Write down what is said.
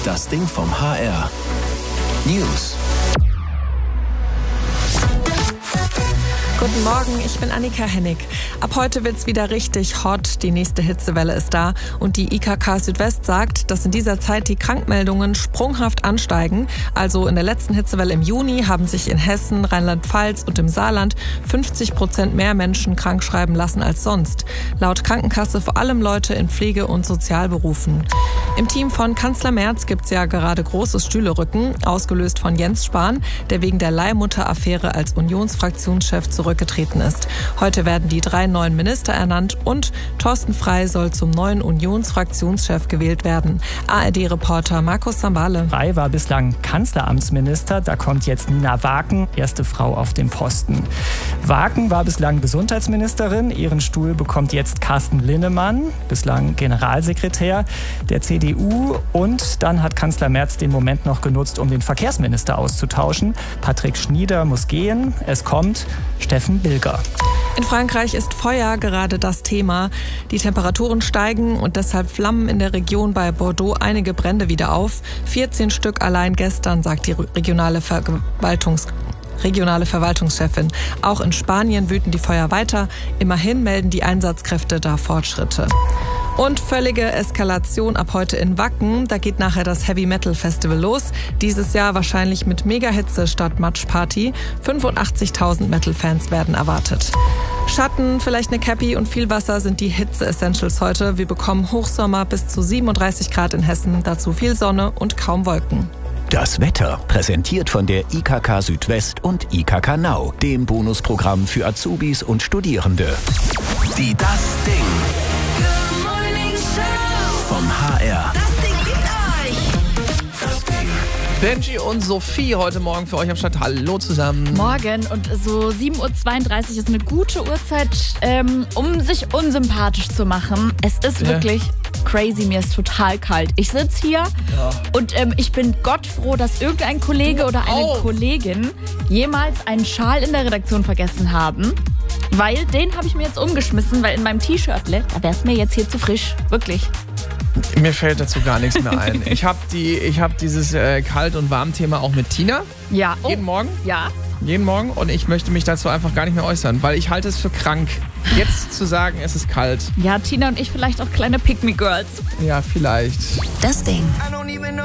Das Ding vom HR. News. Guten Morgen, ich bin Annika Hennig. Ab heute wird's wieder richtig hot. Die nächste Hitzewelle ist da. Und die IKK Südwest sagt, dass in dieser Zeit die Krankmeldungen sprunghaft ansteigen. Also in der letzten Hitzewelle im Juni haben sich in Hessen, Rheinland-Pfalz und im Saarland 50% mehr Menschen krankschreiben lassen als sonst. Laut Krankenkasse vor allem Leute in Pflege- und Sozialberufen. Im Team von Kanzler Merz gibt's ja gerade großes Stühlerücken, ausgelöst von Jens Spahn, der wegen der Leihmutter-Affäre als Unionsfraktionschef zurückgetreten ist. Heute werden die 3 neuen Minister ernannt und Thorsten Frey soll zum neuen Unionsfraktionschef gewählt werden. ARD-Reporter Markus Sambale. Frey war bislang Kanzleramtsminister, da kommt jetzt Nina Waken, erste Frau auf dem Posten. Waken war bislang Gesundheitsministerin, ihren Stuhl bekommt jetzt Carsten Linnemann, bislang Generalsekretär der CDU, und dann hat Kanzler Merz den Moment noch genutzt, um den Verkehrsminister auszutauschen. Patrick Schnieder muss gehen, es kommt Steffen Bilger. In Frankreich ist Feuer gerade das Thema. Die Temperaturen steigen und deshalb flammen in der Region bei Bordeaux einige Brände wieder auf. 14 Stück allein gestern, sagt die regionale Verwaltungschefin. Auch in Spanien wüten die Feuer weiter. Immerhin melden die Einsatzkräfte da Fortschritte. Und völlige Eskalation ab heute in Wacken. Da geht nachher das Heavy Metal Festival los. Dieses Jahr wahrscheinlich mit Mega-Hitze statt Matschparty. 85.000 Metal-Fans werden erwartet. Schatten, vielleicht eine Cappy und viel Wasser sind die Hitze-Essentials heute. Wir bekommen Hochsommer bis zu 37 Grad in Hessen. Dazu viel Sonne und kaum Wolken. Das Wetter, präsentiert von der IKK Südwest und IKK Now, dem Bonusprogramm für Azubis und Studierende. Die Das Ding vom HR. Das Ding liebt euch. Das Ding. Benji und Sophie heute Morgen für euch am Start. Hallo zusammen. Morgen, und so 7.32 Uhr ist eine gute Uhrzeit, um sich unsympathisch zu machen. Es ist wirklich crazy, mir ist total kalt. Ich sitze hier und ich bin gottfroh, dass irgendein Kollege oder eine Kollegin jemals einen Schal in der Redaktion vergessen haben. Weil den habe ich mir jetzt umgeschmissen, weil in meinem T-Shirtle, da wäre es mir jetzt hier zu frisch. Wirklich. Mir fällt dazu gar nichts mehr ein. Ich hab dieses Kalt- und Warm-Thema auch mit Tina. Ja. Jeden Morgen. Ja. Jeden Morgen. Und ich möchte mich dazu einfach gar nicht mehr äußern, weil ich halte es für krank, jetzt zu sagen, es ist kalt. Ja, Tina und ich vielleicht auch kleine Pick-Me-Girls. Ja, vielleicht. Das Ding.